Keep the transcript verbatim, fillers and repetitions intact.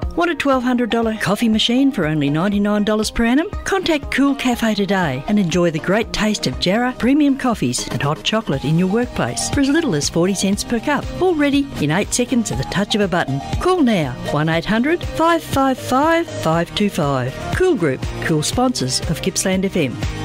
Want a twelve hundred dollars coffee machine for only ninety-nine dollars per annum? Contact Cool Cafe today and enjoy the great taste of Jarrah premium coffees and hot chocolate in your workplace for as little as forty cents per cup. All ready in eight seconds at the touch of a button. Call now, one eight hundred, five five five, five two five. Cool Group, cool sponsors of Gippsland F M.